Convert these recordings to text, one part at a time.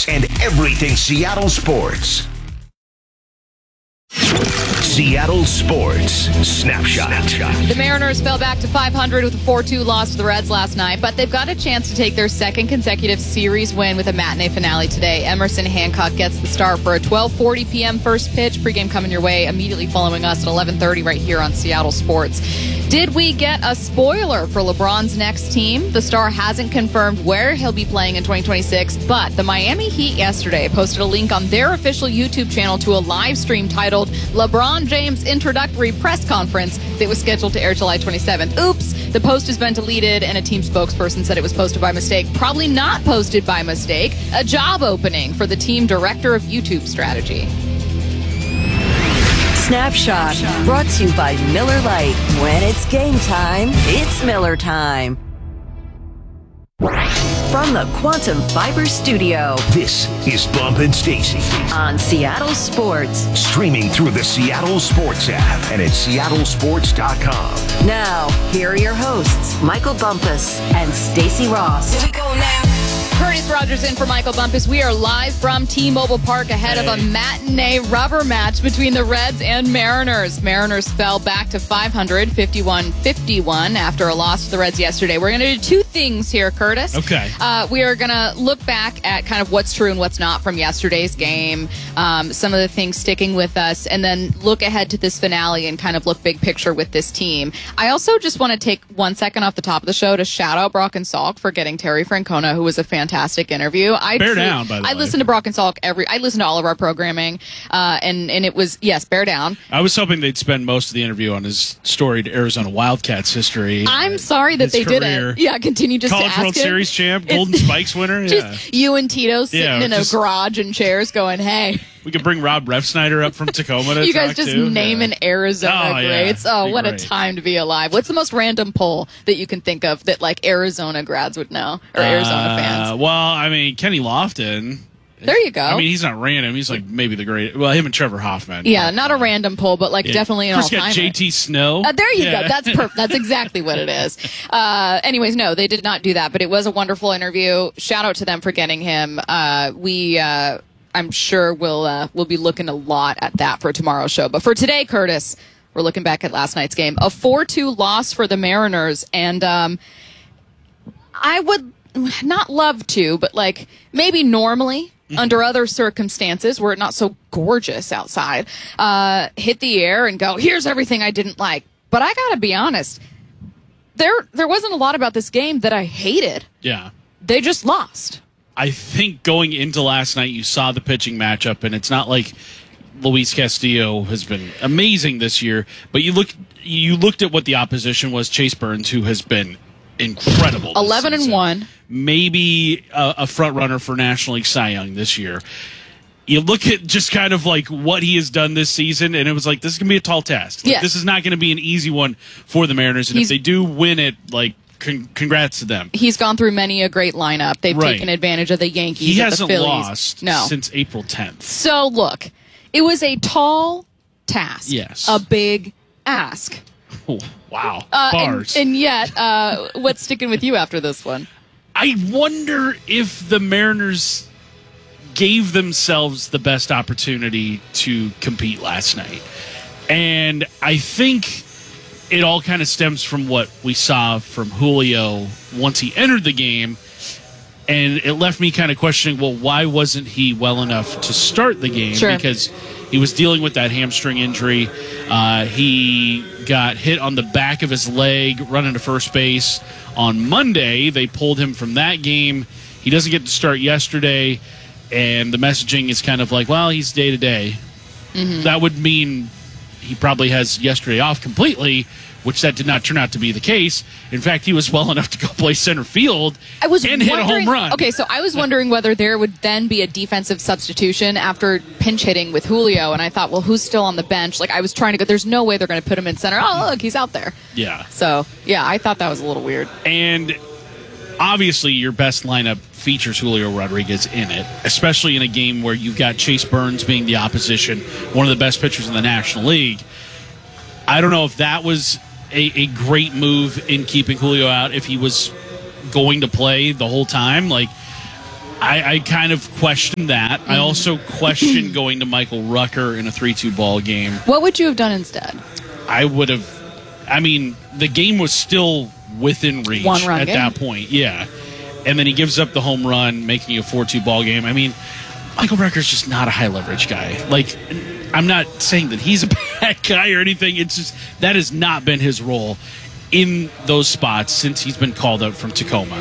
news and everything Seattle sports. Seattle Sports Snapshot. The Mariners fell back to 500 with a 4-2 loss to the Reds last night, but they've got a chance to take their second consecutive series win with a matinee finale today. Emerson Hancock gets the start for a 12:40 p.m. first pitch. Pregame coming your way immediately following us at 11:30 right here on Seattle Sports. Did we get a spoiler for LeBron's next team? The star hasn't confirmed where he'll be playing in 2026, but the Miami Heat yesterday posted a link on their official YouTube channel to a live stream titled LeBron James Introductory Press Conference that was scheduled to air July 27th. Oops, the post has been deleted, and a team spokesperson said it was posted by mistake. Probably not posted by mistake. A job opening for the team director of YouTube strategy. Snapshot, brought to you by Miller Lite. When it's game time, it's Miller time. From the Quantum Fiber Studio, This is Bump and Stacy. on Seattle Sports. Streaming through the Seattle Sports app and at seattlesports.com. Now, here are your hosts, Michael Bumpus and Stacy Ross. Here we go now. Curtis Rogers in for Michael Bumpus. We are live from T-Mobile Park ahead of a matinee rubber match between the Reds and Mariners. Mariners fell back to 500, 51-51 after a loss to the Reds yesterday. We're going to do two things here, Curtis. Okay. We are going to look back at kind of what's true and what's not from yesterday's game, some of the things sticking with us, and then look ahead to this finale and kind of look big picture with this team. I also just want to take 1 second off the top of the show to shout out Brock and Salk for getting Terry Francona, who was a fantastic interview. Bear down, by the way. I listen to Brock and Salk I listen to all of our programming, and it was, yes, bear down. I was hoping they'd spend most of the interview on his storied Arizona Wildcats history. I'm sorry that they didn't. Yeah, continue just College to ask World him. Series champ, Golden Spikes winner. Yeah. Just you and Tito sitting in a just- garage in chairs going, hey. We could bring Rob Refsnyder up from Tacoma to You guys talk just to. naming Arizona Oh, yeah. greats. Oh, Be what a great. time to be alive. What's the most random poll that you can think of that like Arizona grads would know or Arizona fans? Well, I mean, Kenny Lofton. There you go. I mean, he's not random. He's like maybe the great. Well, him and Trevor Hoffman. Yeah, not a random poll, but like definitely an Chris got all-timer. JT Snow. There you Yeah. go. That's perfect. That's exactly what it is. Anyways, no, they did not do that, but it was a wonderful interview. Shout out to them for getting him. I'm sure we'll be looking a lot at that for tomorrow's show. But for today, Curtis, we're looking back at last night's game. A 4-2 loss for the Mariners, and I would not love to, but like maybe normally under other circumstances were it not so gorgeous outside, hit the air and go, here's everything I didn't like. But I gotta be honest, there wasn't a lot about this game that I hated. Yeah. They just lost. I think going into last night, you saw the pitching matchup, and it's not like Luis Castillo has been amazing this year, but you looked at what the opposition was. Chase Burns, who has been incredible, 11-1, maybe a front runner for National League Cy Young this year. You look at just kind of like what he has done this season, and it was like, this is going to be a tall task. Like, Yes. This is not going to be an easy one for the Mariners, and if they do win it, like, congrats to them. He's gone through many a great lineup. They've Right. taken advantage of the Yankees. He of hasn't the Phillies. lost since April 10th. So look, it was a tall task. Yes. A big ask. Oh, wow. Bars. And yet, what's sticking with you after this one? I wonder if the Mariners gave themselves the best opportunity to compete last night. And I think it all kind of stems from what we saw from Julio once he entered the game. And it left me kind of questioning, well, why wasn't he well enough to start the game? Sure. Because he was dealing with that hamstring injury. He got hit on the back of his leg running to first base on Monday. They pulled him from that game. He doesn't get to start yesterday. And the messaging is kind of like, well, he's day-to-day. Mm-hmm. That would mean he probably has yesterday off completely, which that did not turn out to be the case. In fact, he was well enough to go play center field and hit a home run. Okay, so I was wondering whether there would then be a defensive substitution after pinch hitting with Julio, and I thought, well, who's still on the bench? Like, I was trying to go, there's no way they're going to put him in center. Oh, look, he's out there. Yeah. So, yeah, I thought that was a little weird. And obviously your best lineup features Julio Rodriguez in it, especially in a game where you've got Chase Burns being the opposition, one of the best pitchers in the National League. I don't know if that was a great move in keeping Julio out, if he was going to play the whole time. Like, I kind of question that. I also question going to Michael Rucker in a 3-2 ball game. What would you have done instead? I would have. I mean, the game was still within reach at that point. Yeah. And then he gives up the home run, making a 4-2 ball game. I mean, Michael Rucker's just not a high leverage guy. Like, I'm not saying that he's a bad guy or anything. It's just that has not been his role in those spots since he's been called up from Tacoma.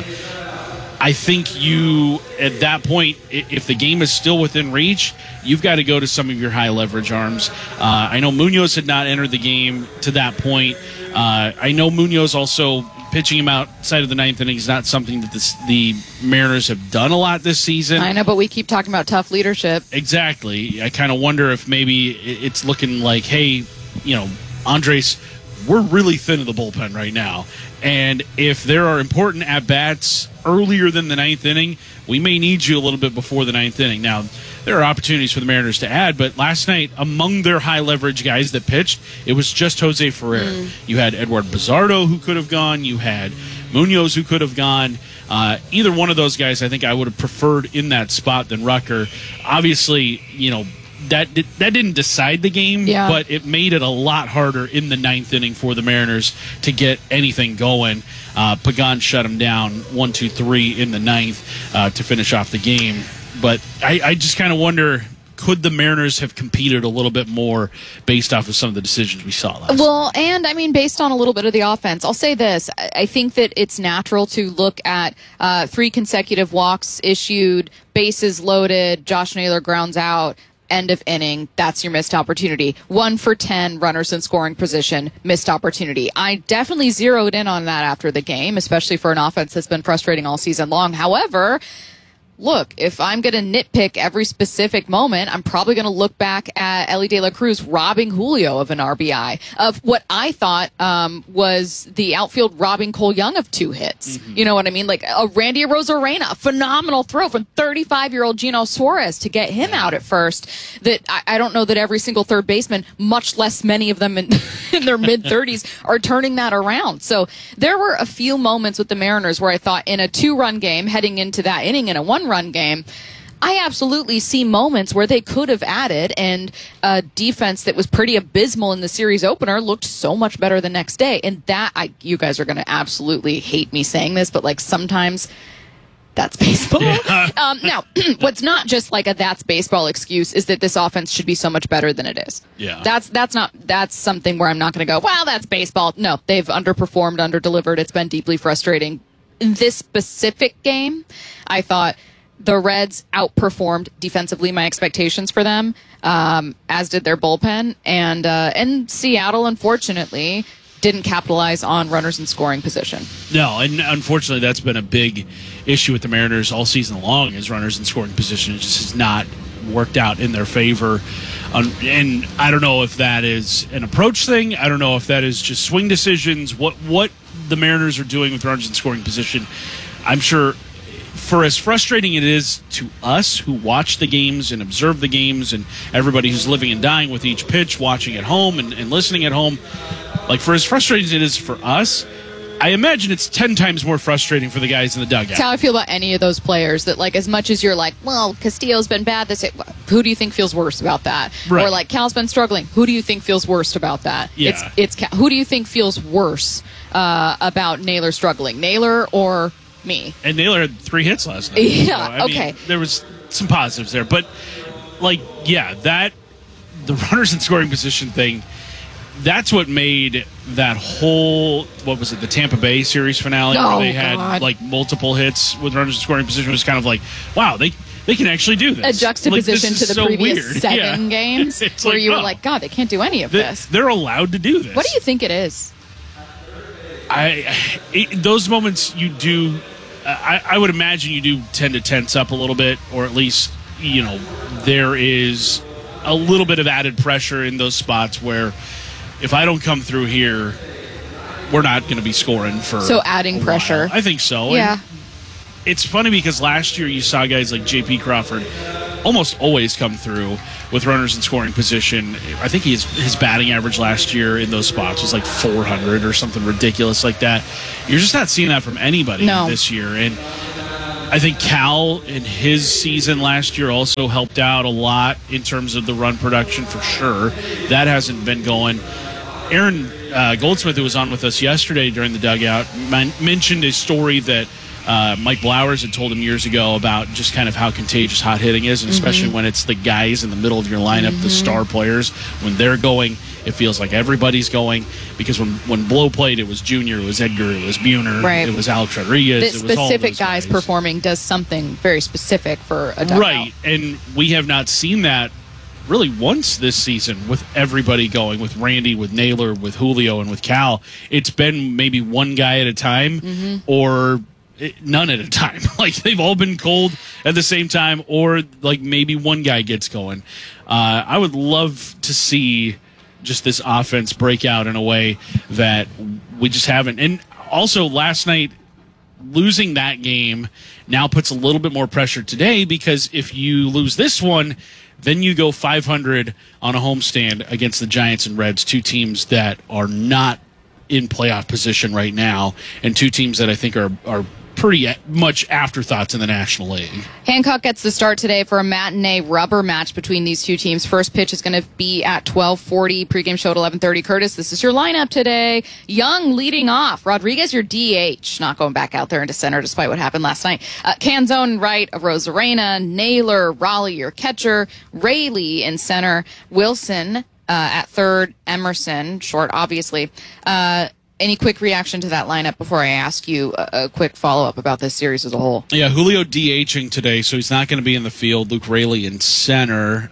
I think you, at that point, if the game is still within reach, you've got to go to some of your high leverage arms. I know Munoz had not entered the game to that point. I know Munoz also pitching him outside of the ninth inning is not something that the Mariners have done a lot this season. I know, but we keep talking about tough leadership. Exactly. I kind of wonder if maybe it's looking like, hey, Andres, we're really thin in the bullpen right now. And if there are important at-bats earlier than the ninth inning, we may need you a little bit before the ninth inning. Now, there are opportunities for the Mariners to add, but last night, among their high-leverage guys that pitched, it was just Jose Ferrer. You had Edward Bizardo who could have gone. You had Munoz who could have gone. Either one of those guys, I think I would have preferred in that spot than Rucker. Obviously, that didn't decide the game, but it made it a lot harder in the ninth inning for the Mariners to get anything going. Pagan shut him down 1-2-3 in the ninth to finish off the game. But I just kind of wonder, could the Mariners have competed a little bit more based off of some of the decisions we saw last night? Well, and I mean, based on a little bit of the offense, I'll say this. I think that it's natural to look at 3 consecutive walks issued, bases loaded, Josh Naylor grounds out, end of inning, that's your missed opportunity. 1 for 10 runners in scoring position, missed opportunity. I definitely zeroed in on that after the game, especially for an offense that's been frustrating all season long. However, look, if I'm going to nitpick every specific moment, I'm probably going to look back at Elly De La Cruz robbing Julio of an RBI, of what I thought was the outfield robbing Cole Young of 2 hits. You know what I mean? Like a Randy Arozarena, phenomenal throw from 35-year-old Gino Suarez to get him out at first. That I don't know that every single third baseman, much less many of them in their mid-30s, are turning that around. So there were a few moments with the Mariners where I thought in a 2-run game, heading into that inning in a 1-run game, I absolutely see moments where they could have added, and a defense that was pretty abysmal in the series opener looked so much better the next day. And that, you guys are going to absolutely hate me saying this, but like sometimes that's baseball. Yeah. Now, what's not just like a that's baseball excuse is that this offense should be so much better than it is. Yeah. That's something where I'm not going to go, well, that's baseball. No, they've underperformed, underdelivered. It's been deeply frustrating. In this specific game, I thought the Reds outperformed defensively my expectations for them, as did their bullpen. And Seattle, unfortunately, didn't capitalize on runners in scoring position. No, and unfortunately that's been a big issue with the Mariners all season long, is runners in scoring position. It just has not worked out in their favor. And I don't know if that is an approach thing. I don't know if that is just swing decisions. What the Mariners are doing with runners in scoring position, I'm sure, for as frustrating it is to us who watch the games and observe the games, and everybody who's living and dying with each pitch, watching at home and listening at home, like for as frustrating as it is for us, I imagine it's 10 times more frustrating for the guys in the dugout. That's how I feel about any of those players, that like as much as you're like, well, Castillo's been bad, who do you think feels worse about that? Right. Or like Cal's been struggling, who do you think feels worse about that? Yeah. It's Cal. Who do you think feels worse about Naylor struggling? Naylor or me? And Naylor had 3 hits last night. Yeah, so, okay. I mean, there was some positives there, but like, yeah, the runners in scoring position thing, that's what made that whole, what was it, the Tampa Bay series finale, where they had like multiple hits with runners in scoring position, was kind of like, wow, they can actually do this. A juxtaposition like, to the so previous weird. 7 games It's where like, you were oh, like, God, they can't do any of this. They're allowed to do this. What do you think it is? Those moments you do, I would imagine you do tend to tense up a little bit, or at least, there is a little bit of added pressure in those spots where if I don't come through here, we're not going to be scoring for So adding pressure. I think so. Yeah. And it's funny because last year you saw guys like J.P. Crawford almost always come through with runners in scoring position. I think his batting average last year in those spots was like 400 or something ridiculous like that. You're just not seeing that from anybody this year. And I think Cal in his season last year also helped out a lot in terms of the run production for sure. That hasn't been going. Aaron Goldsmith, who was on with us yesterday during the dugout, mentioned a story that Mike Blowers had told him years ago about just kind of how contagious hot hitting is, and especially when it's the guys in the middle of your lineup, the star players, when they're going, it feels like everybody's going. Because when Blow played, it was Junior, it was Edgar, it was Buhner, right. It was Alex Rodriguez. The it was all specific those guys performing does something very specific for a dugout. Right, and we have not seen that really once this season with everybody going, with Randy, with Naylor, with Julio, and with Cal. It's been maybe one guy at a time or none at a time. Like, they've all been cold at the same time, or like maybe one guy gets going. I would love to see just this offense break out in a way that we just haven't. And also last night, losing that game now puts a little bit more pressure today, because if you lose this one, then you go 500 on a homestand against the Giants and Reds, two teams that are not in playoff position right now, and two teams that I think are pretty much afterthoughts in the National League. Hancock gets the start today for a matinee rubber match between these two teams. First pitch is going to be at 12:40. Pregame show at 11:30. Curtis, this is your lineup today. Young leading off. Rodriguez, your DH. Not going back out there into center despite what happened last night. Canzone right of Rosarena. Naylor, Raleigh, your catcher. Rayleigh in center. Wilson at third. Emerson, short, obviously. Any quick reaction to that lineup before I ask you a quick follow-up about this series as a whole? Yeah, Julio DHing today, so he's not going to be in the field. Luke Rayleigh in center.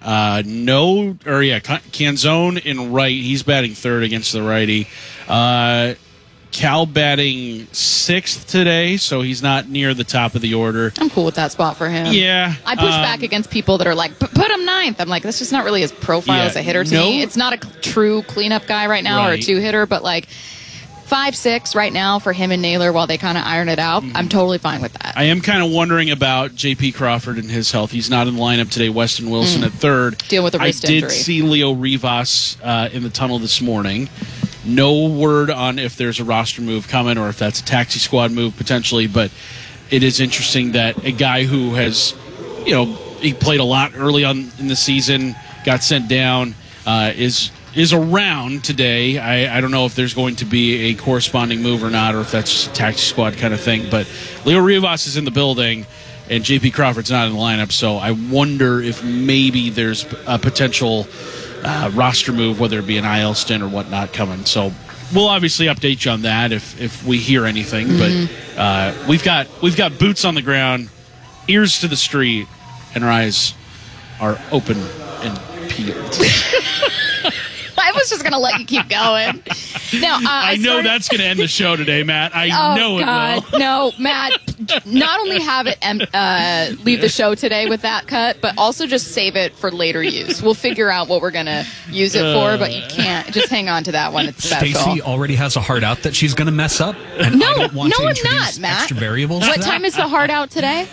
Canzone in right. He's batting third against the righty. Cal batting sixth today, so he's not near the top of the order. I'm cool with that spot for him. Yeah. I push back against people that are like, put him ninth. I'm like, that's just not really his profile as a hitter to me. It's not a true cleanup guy right now or a two-hitter, but like 5-6 right now for him and Naylor while they kind of iron it out. I'm totally fine with that. I am kind of wondering about J.P. Crawford and his health. He's not in the lineup today. Weston Wilson at third. Dealing with a wrist injury. I injury. did see Leo Rivas in the tunnel this morning. No word on if there's a roster move coming or if that's a taxi squad move potentially, but it is interesting that a guy who has, he played a lot early on in the season, got sent down, is around today. I don't know if there's going to be a corresponding move or not, or if that's just a taxi squad kind of thing. But Leo Rivas is in the building, and J.P. Crawford's not in the lineup, so I wonder if maybe there's a potential roster move, whether it be an IL stint or whatnot coming. So we'll obviously update you on that if we hear anything. But we've got boots on the ground, ears to the street, and our eyes are open and peeled. I was just going to let you keep going. Now, I know that's going to end the show today, Matt. I know it will. No, Matt, not only have it leave the show today with that cut, but also just save it for later use. We'll figure out what we're going to use it for, but you can't. Just hang on to that one. It's special. Stacey already has a heart out that she's going to mess up. And No, I don't want no, to I'm introduce not, Matt. extra variables. What time is the hard out today?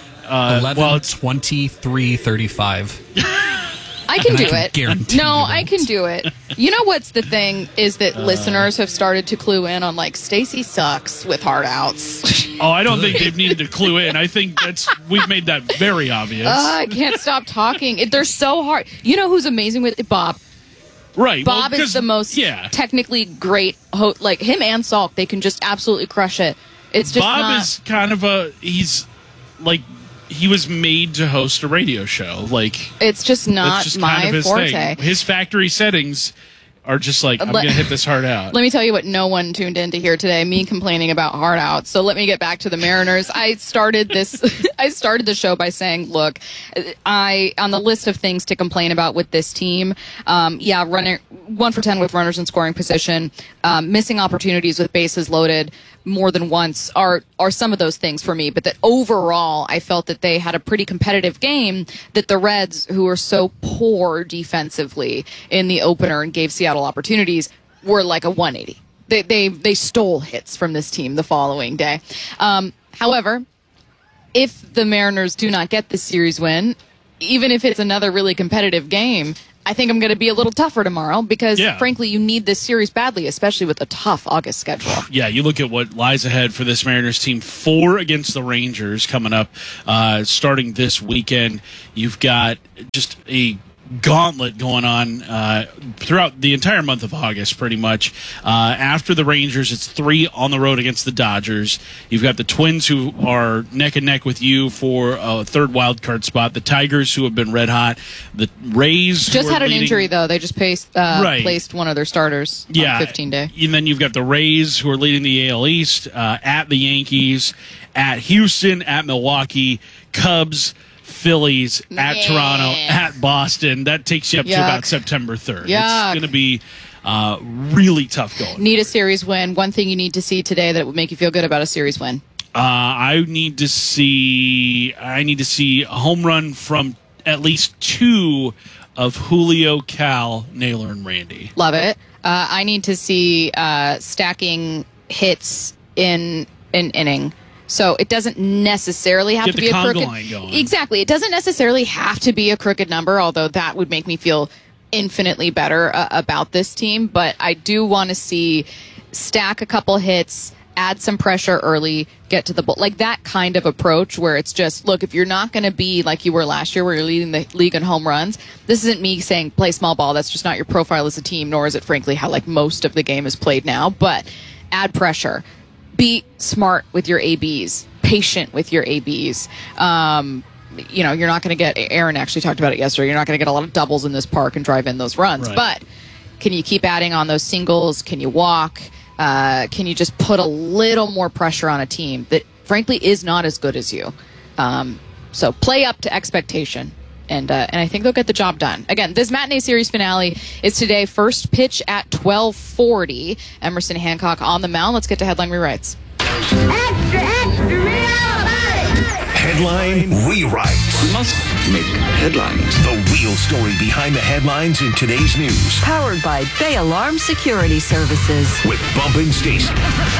11:23:35. I can do can it. guarantee No, you I won't. can do it. You know what's the thing is that listeners have started to clue in on like Stacey sucks with hard outs. Oh, I don't think they've needed to clue in. I think we've made that very obvious. I can't stop talking. They're so hard. You know who's amazing with it? Bob. Right. Bob is the most technically great like him and Salk, they can just absolutely crush it. It's just Bob is kind of he was made to host a radio show. Like, it's just not it's just my kind of his forte. thing. His factory settings are just like, I'm going to hit this hard out. Let me tell you what no one tuned in to hear today, me complaining about hard outs. So let me get back to the Mariners. I started the show by saying, look, on the list of things to complain about with this team, running 1 for 10 with runners in scoring position, missing opportunities with bases loaded more than once are some of those things for me. But that overall, I felt that they had a pretty competitive game, that the Reds, who were so poor defensively in the opener and gave Seattle opportunities, were like a 180. They stole hits from this team the following day. However, if the Mariners do not get this series win, even if it's another really competitive game, I think I'm going to be a little tougher tomorrow because, Yeah. frankly, you need this series badly, especially with a tough August schedule. Yeah, you look at what lies ahead for this Mariners team. 4 against the Rangers coming up starting this weekend. You've got just a gauntlet going on throughout the entire month of August, pretty much. After the Rangers, it's 3 on the road against the Dodgers. You've got the Twins, who are neck and neck with you for a third wild card spot. The Tigers, who have been red hot. The Rays, Just who are had an leading- injury, though. They just placed one of their starters on 15-day. And then you've got the Rays, who are leading the AL East, at the Yankees, at Houston, at Milwaukee, Cubs, Phillies, at Yeah. Toronto, at Boston. That takes you up to Yuck. about September 3rd. Yuck. It's going to be really tough going. Need a series win. One thing you need to see today that would make you feel good about a series win. I need to see a home run from at least 2 of Julio, Cal, Naylor, and Randy. Love it. I need to see stacking hits in an inning. So it doesn't necessarily have Get to the be a conga crooked. line going. Exactly. It doesn't necessarily have to be a crooked number, although that would make me feel infinitely better about this team. But I do want to see stack a couple hits, add some pressure early, get to the ball. Like that kind of approach where it's just, look, if you're not going to be like you were last year where you're leading the league in home runs, this isn't me saying play small ball. That's just not your profile as a team, nor is it frankly how like most of the game is played now. But add pressure. Be smart with your ABs, patient with your ABs. You're not going to get, Aaron actually talked about it yesterday, you're not going to get a lot of doubles in this park and drive in those runs. Right. But can you keep adding on those singles? Can you walk? Can you just put a little more pressure on a team that frankly is not as good as you? So play up to expectation. And I think they'll get the job done. Again, this matinee series finale is today. First pitch at 12:40. Emerson Hancock on the mound. Let's get to headline rewrites. Extra, extra, real life. Headline rewrites. Must make headlines. The real story behind the headlines in today's news Powered by Bay Alarm Security Services. with Bump and Stacy.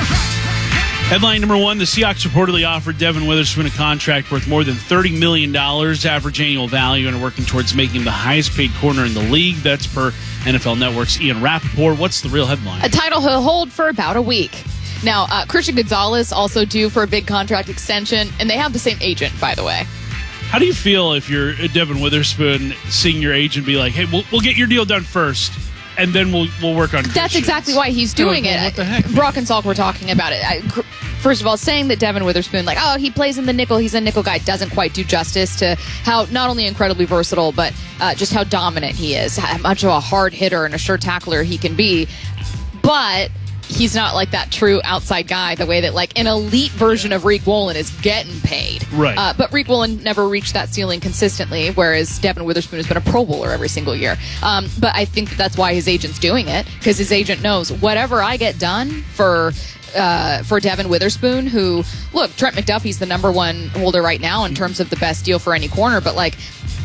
Headline number 1, the Seahawks reportedly offered Devin Witherspoon a contract worth more than $30 million average annual value and are working towards making him the highest paid corner in the league. That's per NFL Network's Ian Rappaport. What's the real headline? A title he'll hold for about a week. Now, Christian Gonzalez also due for a big contract extension, and they have the same agent, by the way. How do you feel if you're Devin Witherspoon seeing your agent be like, hey, we'll get your deal done first, and then we'll work on That's Christian's? exactly why he's doing Well, it. what the heck? Brock and Salk were talking about it. First of all, saying that Devin Witherspoon, he plays in the nickel, he's a nickel guy, doesn't quite do justice to how not only incredibly versatile, but just how dominant he is, how much of a hard hitter and a sure tackler he can be. But he's not like that true outside guy, the way that like an elite version of Reek Woolen is getting paid. Right. But Reek Woolen never reached that ceiling consistently, whereas Devin Witherspoon has been a Pro Bowler every single year. But I think that's why his agent's doing it, because his agent knows whatever I get done for Devin Witherspoon, who, look, Trent McDuffie's the number 1 holder right now in terms of the best deal for any corner, but like,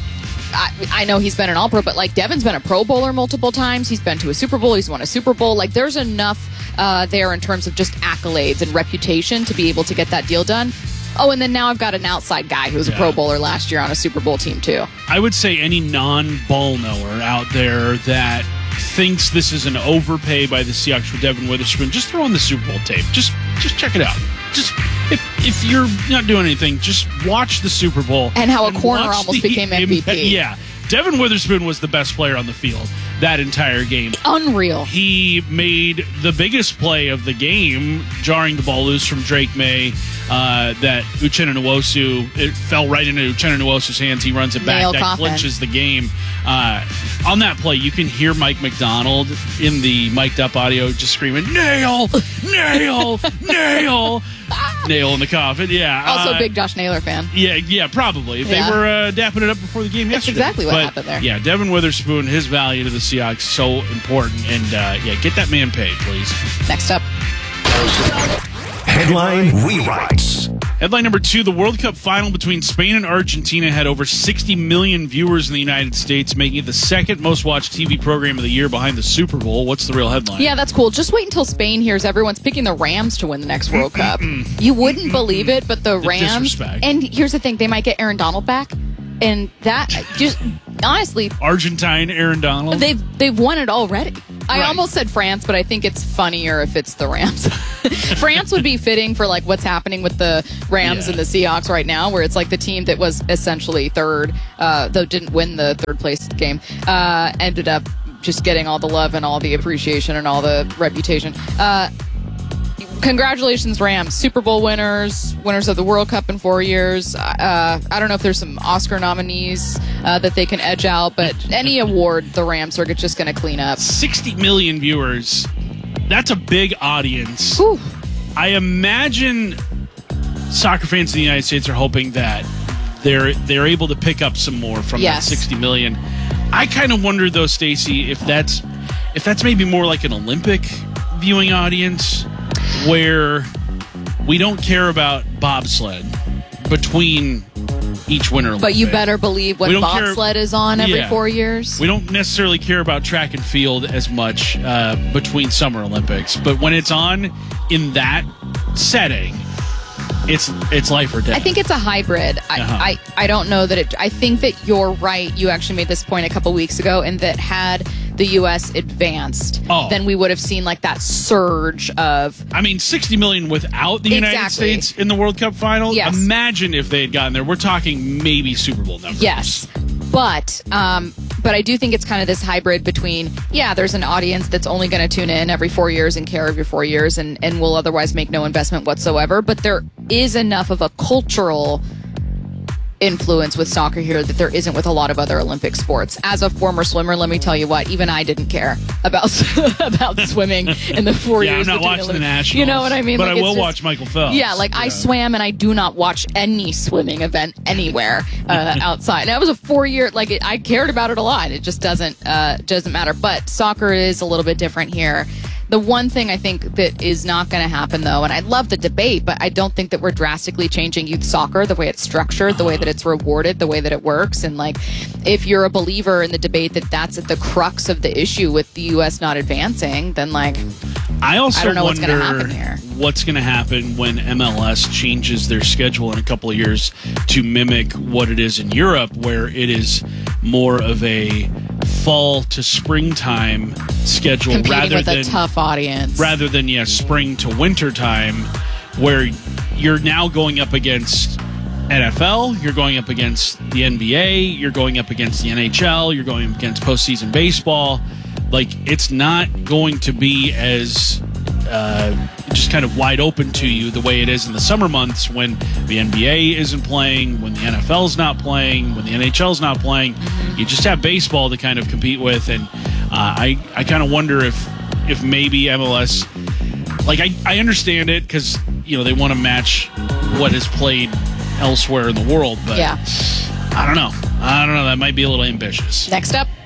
I know he's been an All-Pro, but like Devin's been a Pro Bowler multiple times. He's been to a Super Bowl. He's won a Super Bowl. Like there's enough there in terms of just accolades and reputation to be able to get that deal done. Oh, and then now I've got an outside guy who was a Pro Bowler last year on a Super Bowl team too. I would say any non-ball knower out there that thinks this is an overpay by the Seahawks for Devin Witherspoon, just throw on the Super Bowl tape. Just check it out. Just if you're not doing anything, just watch the Super Bowl And how a corner watch almost the became MVP. Yeah, Devin Witherspoon was the best player on the field that entire game. Unreal. He made the biggest play of the game, jarring the ball loose from Drake May. That Uchenna Nwosu, it fell right into Uchenna Nwosu's hands. He runs it back. Nail That coffin. clinches the game. On that play, you can hear Mike McDonald in the mic'd up audio just screaming, "Nail! Nail! Nail! Nail in the coffin." Yeah. Also a big Josh Naylor fan. Yeah, probably. They Yeah. were dapping it up before the game That's yesterday. exactly what But, happened there. Yeah, Devin Witherspoon, his value to the Seahawks, so important. And, get that man paid, please. Next up. Headline rewrites. Headline number 2, the World Cup final between Spain and Argentina had over 60 million viewers in the United States, making it the second most watched TV program of the year behind the Super Bowl. What's the real headline? Yeah, that's cool. Just wait until Spain hears everyone's picking the Rams to win the next World Cup. You wouldn't believe it, but the Rams. disrespect. And here's the thing: they might get Aaron Donald back. And that just honestly, Argentine Aaron Donald. they've won it already. I Right. almost said France, but I think it's funnier if it's the Rams. France would be fitting for like what's happening with the Rams and the Seahawks right now, where it's like the team that was essentially third, though didn't win the third place game, ended up just getting all the love and all the appreciation and all the reputation. Congratulations, Rams. Super Bowl winners of the World Cup in 4 years. I don't know if there's some Oscar nominees that they can edge out, but any award the Rams are just going to clean up. 60 million viewers. That's a big audience. Whew. I imagine soccer fans in the United States are hoping that they're able to pick up some more from Yes. that 60 million. I kind of wonder though, Stacey, if that's maybe more like an Olympic viewing audience where we don't care about bobsled between each winter Olympic. But you better believe We when don't care- bobsled is on every Yeah. 4 years. We don't necessarily care about track and field as much between Summer Olympics, but when it's on in that setting, it's life or death. I think it's a hybrid. I don't know that I think that you're right. You actually made this point a couple weeks ago, and that had the U.S. advanced, then we would have seen like that surge of. I mean, 60 million without the United Exactly. States in the World Cup final. Yes. Imagine if they had gotten there. We're talking maybe Super Bowl numbers. Yes, but I do think it's kind of this hybrid between there's an audience that's only going to tune in every 4 years and care every 4 years and will otherwise make no investment whatsoever. But there is enough of a cultural influence with soccer here that there isn't with a lot of other Olympic sports. As a former swimmer, let me tell you what, even I didn't care about swimming in the 4 Yeah, years. I'm not between watching the Olympics. Nationals. You know what I mean? But Like, I it's will just- watch Michael Phelps. Yeah, like I swam and I do not watch any swimming event anywhere outside. And that was a 4 year, I cared about it a lot. It just doesn't matter. But soccer is a little bit different here. The one thing I think that is not going to happen, though, and I love the debate, but I don't think that we're drastically changing youth soccer, the way it's structured, the way that it's rewarded, the way that it works. And, if you're a believer in the debate that that's at the crux of the issue with the U.S. not advancing, then, I also don't know what's wonder gonna happen here. what's going to happen when MLS changes their schedule in a couple of years to mimic what it is in Europe, where it is more of a fall to springtime schedule competing with a tough audience. rather than spring to winter time, where you're now going up against NFL, you're going up against the NBA, you're going up against the NHL, you're going up against postseason baseball. It's not going to be as just kind of wide open to you the way it is in the summer months when the NBA isn't playing, when the NFL's not playing, when the NHL's not playing. You just have baseball to kind of compete with, and I kind of wonder if maybe MLS, I understand it because they want to match what is played elsewhere in the world, but I don't know. That might be a little ambitious. Next up.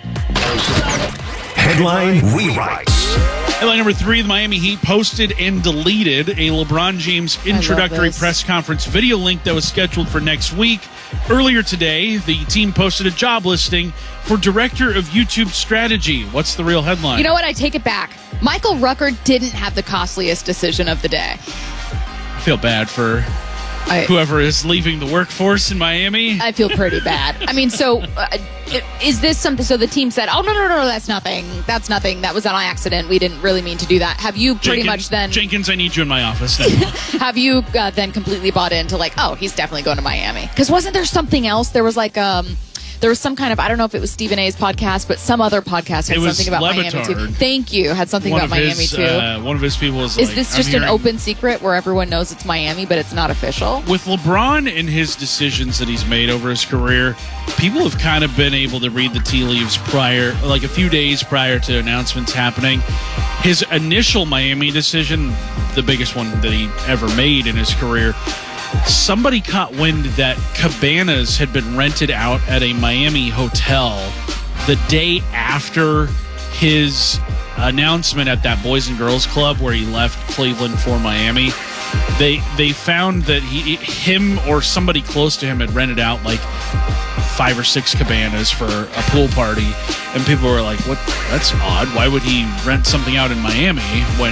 Headline rewrites. Headline number 3, the Miami Heat posted and deleted a LeBron James introductory this. press conference video link that was scheduled for next week. Earlier today, the team posted a job listing for Director of YouTube Strategy. What's the real headline? You know what? I take it back. Michael Rucker didn't have the costliest decision of the day. I feel bad for whoever is leaving the workforce in Miami. I feel pretty bad. I mean, so is this something? So the team said, "Oh no, that's nothing. That's nothing. That was on accident. We didn't really mean to do that." Have you pretty much then? Jenkins, I need you in my office now. Have you then completely bought into oh, he's definitely going to Miami? Because wasn't there something else? There was there was some kind of, I don't know if it was Stephen A's podcast, but some other podcast had It was something about Miami Levitard. too. Thank you. Had something about Miami too. One of his people was Is this just an open secret where everyone knows it's Miami, but it's not official? With LeBron and his decisions that he's made over his career, people have kind of been able to read the tea leaves prior, a few days prior to announcements happening. His initial Miami decision, the biggest one that he ever made in his career, somebody caught wind that cabanas had been rented out at a Miami hotel the day after his announcement at that Boys and Girls Club where he left Cleveland for Miami. They found that him or somebody close to him had rented out 5 or 6 cabanas for a pool party, and people were like, "What? That's odd. Why would he rent something out in Miami when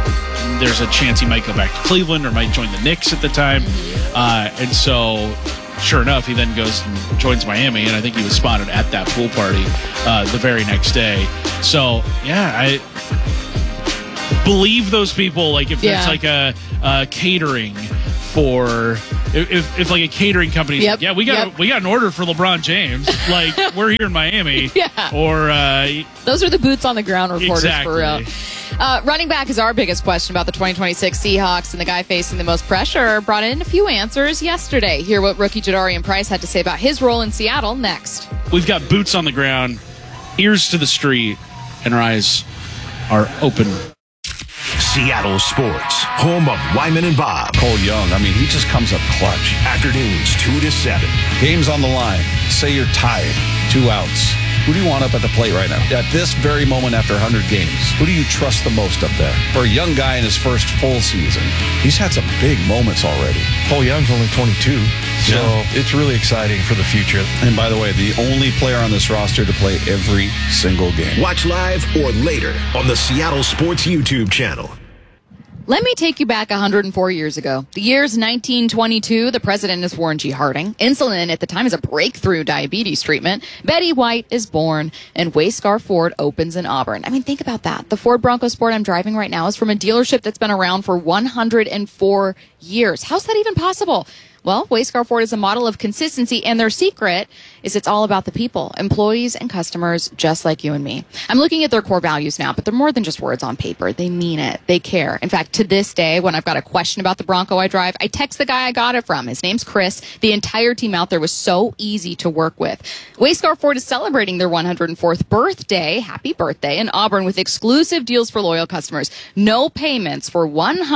there's a chance he might go back to Cleveland or might join the Knicks at the time?" And so sure enough, he then goes and joins Miami, and I think he was spotted at that pool party the very next day. So, yeah, I believe those people. Like, if it's like a catering for, if like a catering company, like, we got an order for LeBron James. Like, we're here in Miami. Or those are the boots on the ground reporters exactly. for real. Running back is our biggest question about the 2026 Seahawks, and the guy facing the most pressure brought in a few answers yesterday. Hear what rookie Jadarian Price had to say about his role in Seattle next. We've got boots on the ground, ears to the street, and our eyes are open. Seattle Sports, home of Wyman and Bob. Cole Young, I mean, he just comes up clutch. Afternoons 2 to 7. Game's on the line. Say you're tied, 2 outs. Who do you want up at the plate right now? At this very moment after 100 games, who do you trust the most up there? For a young guy in his first full season, he's had some big moments already. Cole Young's only 22, so it's really exciting for the future. And by the way, the only player on this roster to play every single game. Watch live or later on the Seattle Sports YouTube channel. Let me take you back 104 years ago. The year's 1922. The president is Warren G. Harding. Insulin at the time is a breakthrough diabetes treatment. Betty White is born, and Wayscar Ford opens in Auburn. I mean, think about that. The Ford Bronco Sport I'm driving right now is from a dealership that's been around for 104 years. How's that even possible? Well, Wayscar Ford is a model of consistency, and their secret is it's all about the people, employees and customers just like you and me. I'm looking at their core values now, but they're more than just words on paper. They mean it. They care. In fact, to this day, when I've got a question about the Bronco I drive, I text the guy I got it from. His name's Chris. The entire team out there was so easy to work with. Wayscar Ford is celebrating their 104th birthday, happy birthday, in Auburn with exclusive deals for loyal customers. No payments for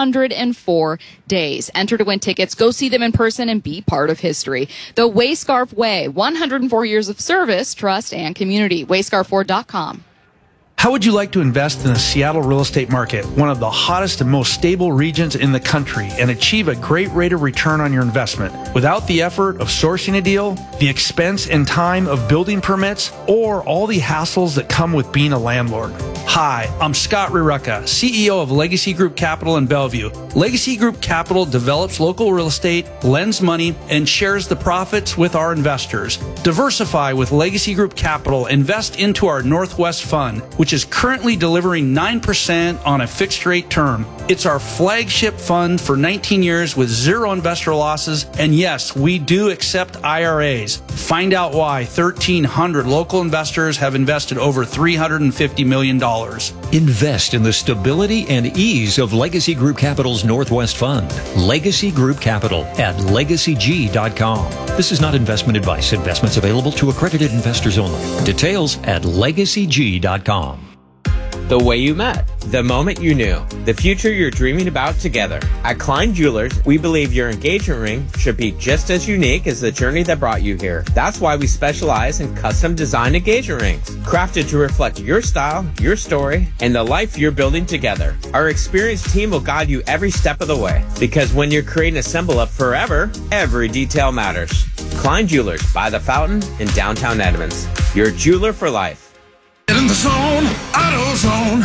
104 days. Enter to win tickets. Go see them in person and be part of history. The Wayscarf Way, 104 years of service, trust, and community. Wayscarford.com. How would you like to invest in the Seattle real estate market, one of the hottest and most stable regions in the country, and achieve a great rate of return on your investment without the effort of sourcing a deal, the expense and time of building permits, or all the hassles that come with being a landlord? Hi, I'm Scott Rirucka, CEO of Legacy Group Capital in Bellevue. Legacy Group Capital develops local real estate, lends money, and shares the profits with our investors. Diversify with Legacy Group Capital. Invest into our Northwest Fund, which is currently delivering 9% on a fixed rate term. It's our flagship fund for 19 years with zero investor losses. And yes, we do accept IRAs. Find out why 1,300 local investors have invested over $350 million. Invest in the stability and ease of Legacy Group Capital's Northwest Fund. Legacy Group Capital at legacyg.com. This is not investment advice. Investments available to accredited investors only. Details at legacyg.com. The way you met, the moment you knew, the future you're dreaming about together. At Klein Jewelers, we believe your engagement ring should be just as unique as the journey that brought you here. That's why we specialize in custom design engagement rings, crafted to reflect your style, your story, and the life you're building together. Our experienced team will guide you every step of the way, because when you're creating a symbol of forever, every detail matters. Klein Jewelers by the Fountain in downtown Edmonds. Your jeweler for life. Get in the zone, AutoZone.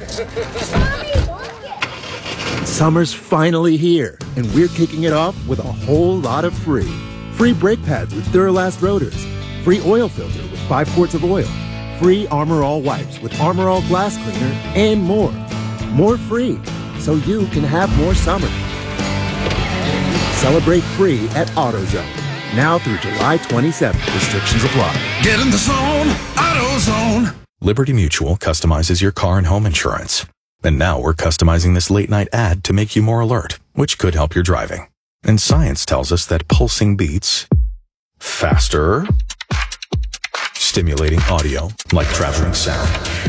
Summer's finally here, and we're kicking it off with a whole lot of free. Free brake pads with Duralast rotors. Free oil filter with 5 quarts of oil. Free Armor All wipes with Armor All glass cleaner, and more. More free, so you can have more summer. Celebrate free at AutoZone. Now through July 27th. Restrictions apply. Get in the zone, AutoZone. Liberty Mutual customizes your car and home insurance. And now we're customizing this late-night ad to make you more alert, which could help your driving. And science tells us that pulsing beats faster, stimulating audio like traveling sound,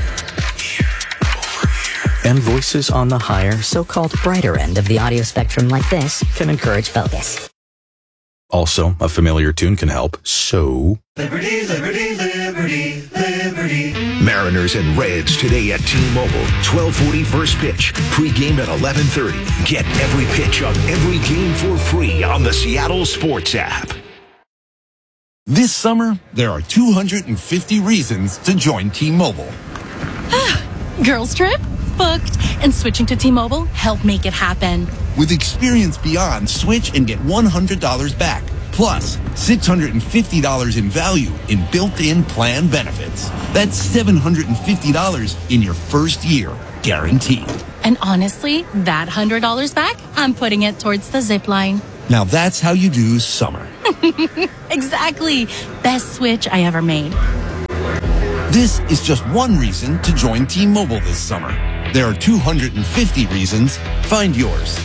and voices on the higher, so-called brighter end of the audio spectrum like this can encourage focus. Also, a familiar tune can help, so... Liberty, liberty, liberty, liberty. Mariners and Reds today at T-Mobile. 12:40 first pitch. Pre-game at 11:30. Get every pitch of every game for free on the Seattle Sports app. This summer, there are 250 reasons to join T-Mobile. Girls trip? Booked. And switching to T-Mobile helped make it happen. With Experience Beyond, switch and get $100 back. Plus, $650 in value in built-in plan benefits. That's $750 in your first year, guaranteed. And honestly, that $100 back, I'm putting it towards the zip line. Now that's how you do summer. Exactly. Best switch I ever made. This is just one reason to join T-Mobile this summer. There are 250 reasons. Find yours.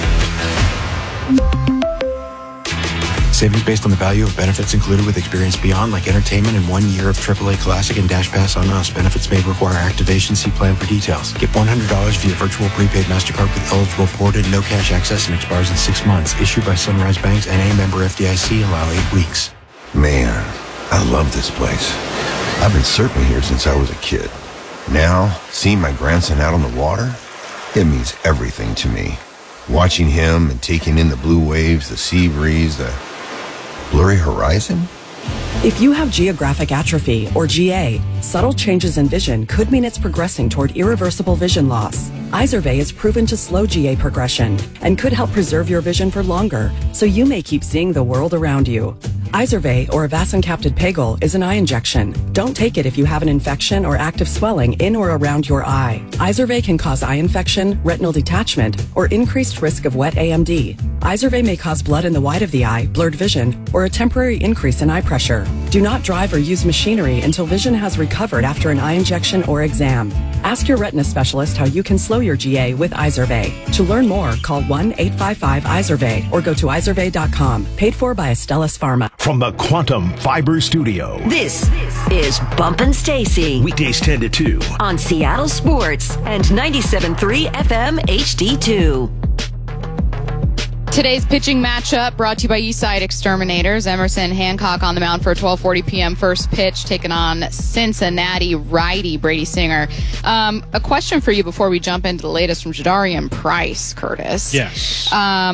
Savings based on the value of benefits included with Experience Beyond, like entertainment and 1 year of AAA Classic and Dash Pass on us. Benefits may require activation. See plan for details. Get $100 via virtual prepaid MasterCard with eligible ported, no cash access, and expires in 6 months. Issued by Sunrise Banks and a member FDIC. Allow 8 weeks. Man, I love this place. I've been surfing here since I was a kid. Now, seeing my grandson out on the water, it means everything to me. Watching him and taking in the blue waves, the sea breeze, the blurry horizon. If you have geographic atrophy, or GA, subtle changes in vision could mean it's progressing toward irreversible vision loss. Izervay is proven to slow GA progression and could help preserve your vision for longer, so you may keep seeing the world around you. Izervay, or avacincaptad pegol, is an eye injection. Don't take it if you have an infection or active swelling in or around your eye. Izervay can cause eye infection, retinal detachment, or increased risk of wet AMD. Izervay may cause blood in the white of the eye, blurred vision, or a temporary increase in eye pressure. Do not drive or use machinery until vision has recovered after an eye injection or exam. Ask your retina specialist how you can slow your GA with Izervay. To learn more, call 1-855-IZERVAY or go to izervay.com. Paid for by Astellas Pharma. From the Quantum Fiber Studio. This is Bumpin' Stacy. Weekdays 10 to 2. On Seattle Sports and 97.3 FM HD2. Today's pitching matchup brought to you by Eastside Exterminators. Emerson Hancock on the mound for a 12:40 p.m. first pitch, taking on Cincinnati righty Brady Singer. A question for you before we jump into the latest from Jadarian Price, Curtis. Yes.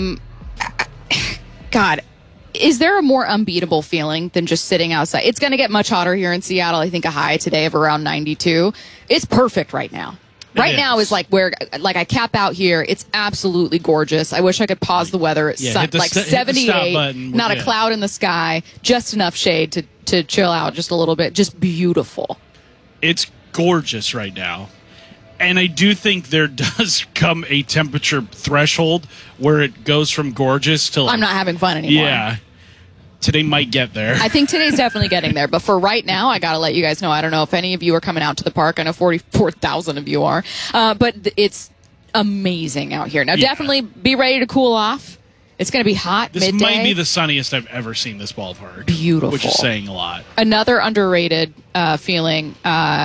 God, is there a more unbeatable feeling than just sitting outside? It's going to get much hotter here in Seattle. I think a high today of around 92. It's perfect right now. Right now is like where, like, I cap out here. It's absolutely gorgeous. I wish I could pause the weather. It's like 78, not a cloud in the sky, just enough shade to chill out just a little bit. Just beautiful. It's gorgeous right now. And I do think there does come a temperature threshold where it goes from gorgeous to I'm not having fun anymore. Yeah. Today might get there. I think today's definitely getting there. But for right now, I got to let you guys know. I don't know if any of you are coming out to the park. I know 44,000 of you are. But it's amazing out here. Now, definitely be ready to cool off. It's going to be hot midday. This might be the sunniest I've ever seen this ballpark. Beautiful. Which is saying a lot. Another underrated feeling,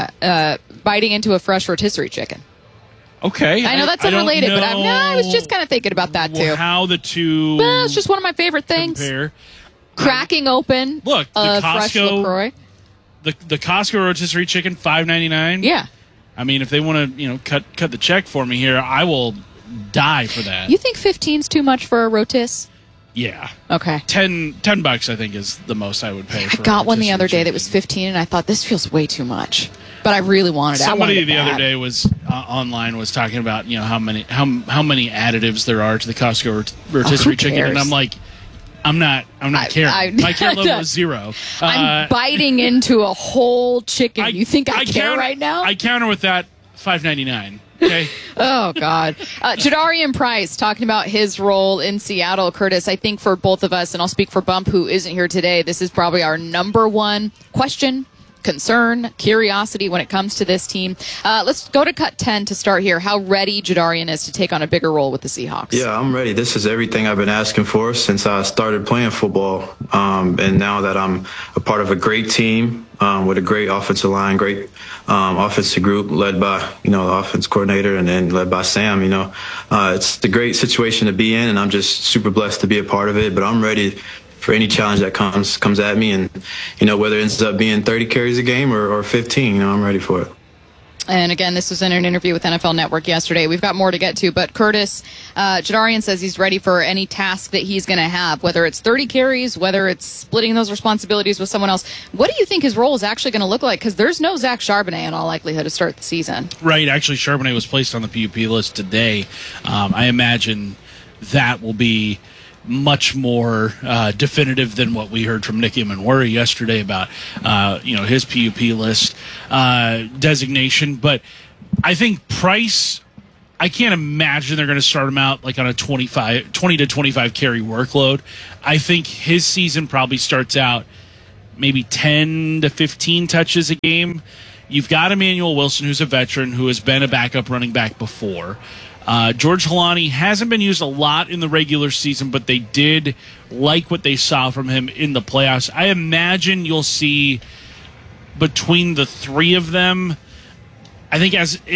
biting into a fresh rotisserie chicken. Okay. I know that's unrelated, but I was just kind of thinking about that, too. How the two Well, it's just one of my favorite things. Compare. Cracking open Look, the fresh LaCroix. The Costco rotisserie chicken, $5.99. Yeah. I mean, if they want to, cut the check for me here, I will die for that. You think 15's too much for a rotis? Yeah. Okay. $10 I think is the most I would pay for I got one the other day that was 15 and I thought this feels way too much. But I really wanted it. Somebody the other day was online was talking about, how many additives there are to the Costco rotisserie chicken, and I'm like, I'm not caring. My care level is 0. I'm biting into a whole chicken. You think I care right now? I counter with that $5.99. Okay. Oh, God. Jadarian Price talking about his role in Seattle. Curtis, I think for both of us, and I'll speak for Bump, who isn't here today, this is probably our number one question, concern, curiosity when it comes to this team. Let's go to cut 10 to start here. How ready Jadarian is to take on a bigger role with the Seahawks? Yeah, I'm ready. This is everything I've been asking for since I started playing football. And now that I'm a part of a great team with a great offensive line, great offensive group led by, the offense coordinator and then led by Sam, it's a great situation to be in, and I'm just super blessed to be a part of it. But I'm ready for any challenge that comes at me, and whether it ends up being 30 carries a game or 15, I'm ready for it. And again, this was in an interview with NFL Network yesterday. We've got more to get to, but Curtis, Jadarian says he's ready for any task that he's going to have, whether it's 30 carries, whether it's splitting those responsibilities with someone else. What do you think his role is actually going to look like? Because there's no Zach Charbonnet in all likelihood to start the season. Right. Actually, Charbonnet was placed on the PUP list today. I imagine that will be much more definitive than what we heard from Nicky Manwari yesterday about his PUP list designation. But I think Price, I can't imagine they're going to start him out like on a 20 to 25 carry workload. I think his season probably starts out maybe 10 to 15 touches a game. You've got Emmanuel Wilson, who's a veteran, who has been a backup running back before. George Holani hasn't been used a lot in the regular season, but they did like what they saw from him in the playoffs. I imagine you'll see between the three of them, I think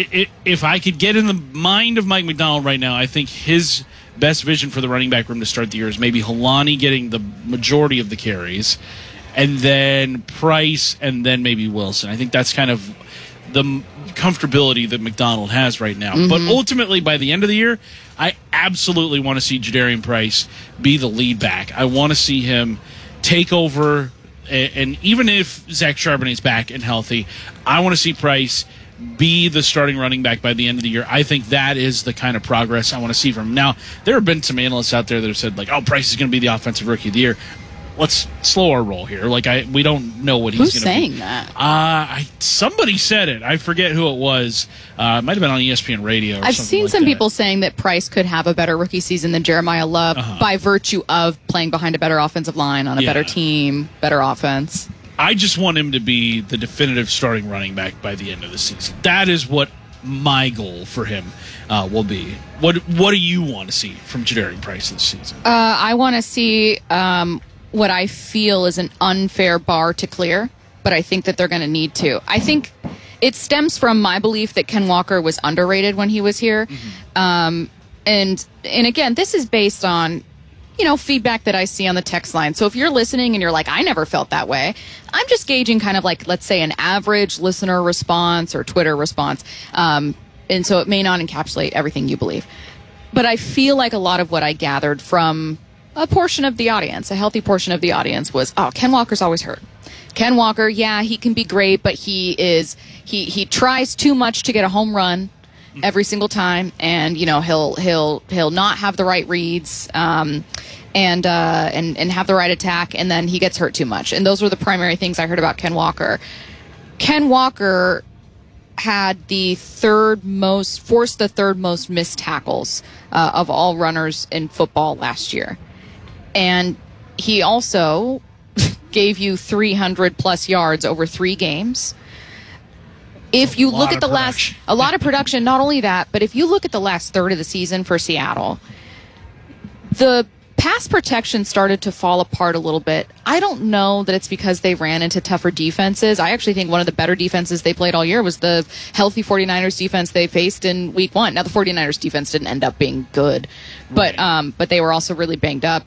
if I could get in the mind of Mike Macdonald right now, I think his best vision for the running back room to start the year is maybe Holani getting the majority of the carries, and then Price, and then maybe Wilson. I think that's kind of the comfortability that Macdonald has right now. Mm-hmm. But ultimately, by the end of the year, I absolutely want to see Jadarian Price be the lead back. I want to see him take over, and even if Zach Charbonnet's back and healthy, I want to see Price be the starting running back by the end of the year. I think that is the kind of progress I want to see from him. Now, there have been some analysts out there that have said, like, Price is going to be the offensive rookie of the year. Let's slow our roll here. Like, we don't know what he's going to be. Who's saying that? Somebody said it. I forget who it was. It might have been on ESPN Radio. I've seen some people saying that Price could have a better rookie season than Jeremiah Love by virtue of playing behind a better offensive line on a better team, better offense. I just want him to be the definitive starting running back by the end of the season. That is what my goal for him will be. What do you want to see from Jadarian Price this season? I want to see what I feel is an unfair bar to clear, but I think that they're going to need to. I think it stems from my belief that Ken Walker was underrated when he was here. Mm-hmm. And again, this is based on feedback that I see on the text line. So if you're listening and you're like, I never felt that way, I'm just gauging kind of like, let's say, an average listener response or Twitter response. And so it may not encapsulate everything you believe. But I feel like a lot of what I gathered from a portion of the audience, a healthy portion of the audience, was, Ken Walker's always hurt. Ken Walker, he can be great, but he tries too much to get a home run every single time, and he'll not have the right reads and have the right attack, and then he gets hurt too much. And those were the primary things I heard about Ken Walker. Ken Walker had forced the third most missed tackles of all runners in football last year. And he also gave you 300 plus yards over 3 games. If you look at a lot of production, not only that, but if you look at the last third of the season for Seattle, the pass protection started to fall apart a little bit. I don't know that it's because they ran into tougher defenses. I actually think one of the better defenses they played all year was the healthy 49ers defense they faced in week 1. Now, the 49ers defense didn't end up being good, but they were also really banged up.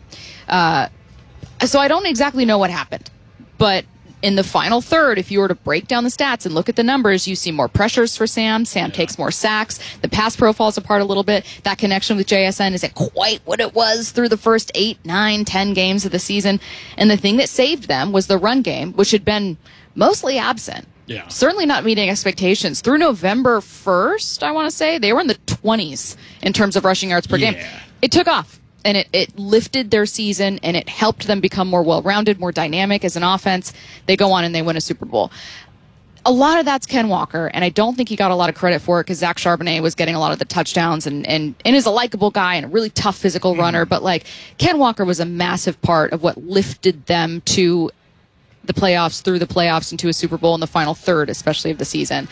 So I don't exactly know what happened, but in the final third, if you were to break down the stats and look at the numbers, you see more pressures for Sam. Sam takes more sacks. The pass pro falls apart a little bit. That connection with JSN isn't quite what it was through the first 8, 9, 10 games of the season. And the thing that saved them was the run game, which had been mostly absent. Yeah. Certainly not meeting expectations. Through November 1st, I want to say, they were in the 20s in terms of rushing yards per game. It took off. And it lifted their season, and it helped them become more well-rounded, more dynamic as an offense. They go on and they win a Super Bowl. A lot of that's Ken Walker, and I don't think he got a lot of credit for it because Zach Charbonnet was getting a lot of the touchdowns and is a likable guy and a really tough physical runner. But, Ken Walker was a massive part of what lifted them to the playoffs, through the playoffs, into a Super Bowl in the final third, especially of the season.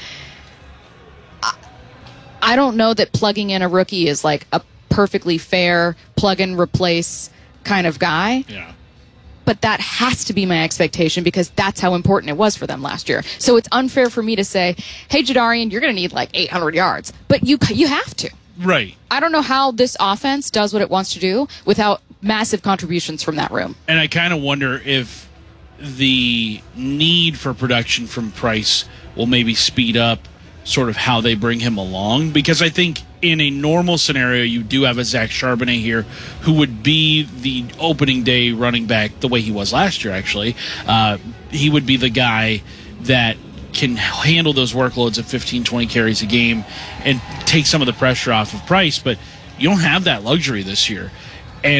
I don't know that plugging in a rookie is like a perfectly fair plug and replace kind of guy. Yeah. But that has to be my expectation because that's how important it was for them last year. So it's unfair for me to say, hey, Jadarian, you're going to need 800 yards. But you have to. Right. I don't know how this offense does what it wants to do without massive contributions from that room. And I kind of wonder if the need for production from Price will maybe speed up sort of how they bring him along, because I think in a normal scenario you do have a Zach Charbonnet here who would be the opening day running back the way he was last year. Actually, he would be the guy that can handle those workloads of 15-20 carries a game and take some of the pressure off of Price, but you don't have that luxury this year. And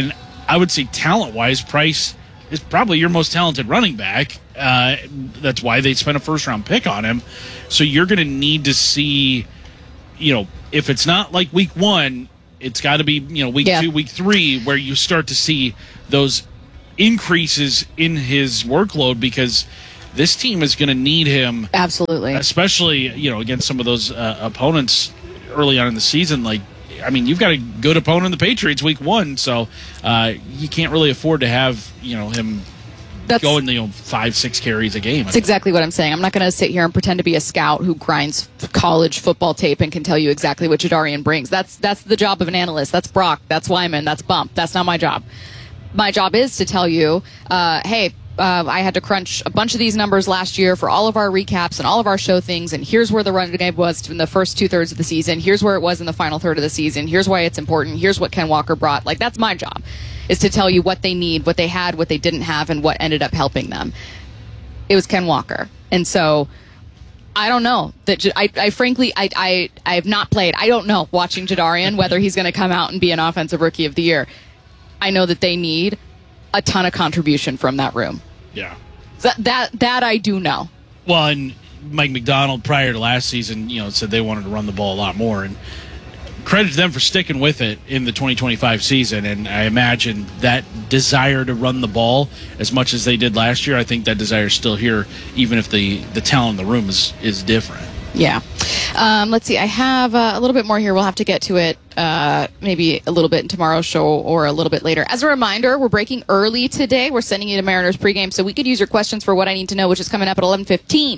I would say talent-wise, Price is probably your most talented running back. That's why they spent a first-round pick on him. So you're going to need to see, if it's not like week 1, it's got to be, week 2, week 3, where you start to see those increases in his workload, because this team is going to need him. Absolutely. Especially, against some of those opponents early on in the season. You've got a good opponent in the Patriots week 1, so you can't really afford to have, him going, 5-6 carries a game. That's exactly what I'm saying. I'm not going to sit here and pretend to be a scout who grinds college football tape and can tell you exactly what Jadarian brings. That's the job of an analyst. That's Brock. That's Wyman. That's Bump. That's not my job. My job is to tell you, hey, I had to crunch a bunch of these numbers last year for all of our recaps and all of our show things, and here's where the run game was in the first 2/3 of the season. Here's where it was in the final third of the season. Here's why it's important. Here's what Ken Walker brought. That's my job, is to tell you what they need, what they had, what they didn't have, and what ended up helping them. It was Ken Walker. And so I don't know. I frankly have not played. I don't know, watching Jadarian, whether he's going to come out and be an offensive rookie of the year. I know that they need a ton of contribution from that room. Yeah. That I do know. Well, and Mike McDonald, prior to last season, said they wanted to run the ball a lot more. And credit to them for sticking with it in the 2025 season. And I imagine that desire to run the ball as much as they did last year, I think that desire is still here, even if the talent in the room is different. Yeah. Let's see. I have a little bit more here. We'll have to get to it maybe a little bit in tomorrow's show or a little bit later. As a reminder, we're breaking early today. We're sending you to Mariners pregame, so we could use your questions for What I Need to Know, which is coming up at 11:15.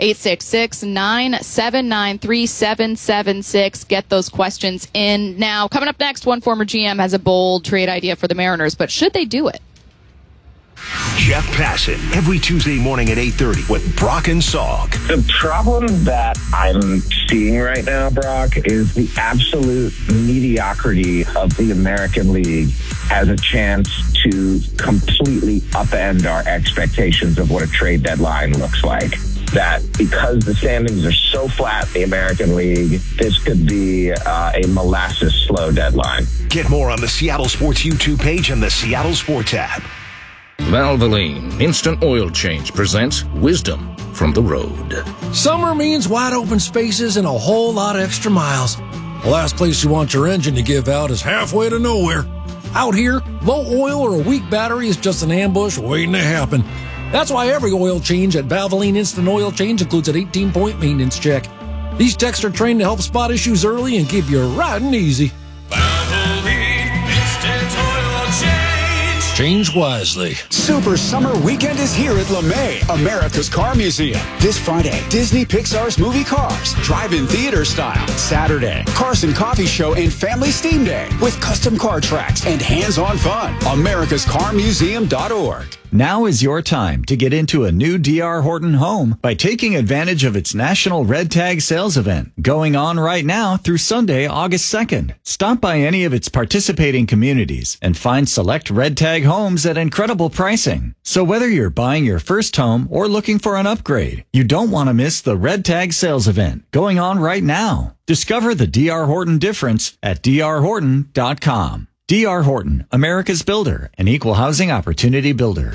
866-979-3776. Get those questions in now. Coming up next, one former GM has a bold trade idea for the Mariners, but should they do it? Jeff Passan, every Tuesday morning at 8:30 with Brock and Salk. The problem that I'm seeing right now, Brock, is the absolute mediocrity of the American League has a chance to completely upend our expectations of what a trade deadline looks like. That because the standings are so flat in the American League, this could be a molasses slow deadline. Get more on the Seattle Sports YouTube page and the Seattle Sports app. Valvoline Instant Oil Change presents Wisdom from the Road. Summer means wide open spaces and a whole lot of extra miles. The last place you want your engine to give out is halfway to nowhere. Out here, low oil or a weak battery is just an ambush waiting to happen. That's why every oil change at Valvoline Instant Oil Change includes an 18-point maintenance check. These techs are trained to help spot issues early and keep you riding easy. Valvoline Instant Oil Change. Change wisely. Super Summer Weekend is here at LeMay, America's Car Museum. This Friday, Disney Pixar's movie Cars, drive-in theater style. Saturday, Carson Coffee Show and Family Steam Day with custom car tracks and hands-on fun. AmericasCarMuseum.org. Now is your time to get into a new D.R. Horton home by taking advantage of its National Red Tag Sales Event going on right now through Sunday, August 2nd. Stop by any of its participating communities and find select Red Tag homes at incredible pricing. So whether you're buying your first home or looking for an upgrade, you don't want to miss the Red Tag Sales Event going on right now. Discover the D.R. Horton difference at drhorton.com. D.R. Horton, America's builder, an equal housing opportunity builder.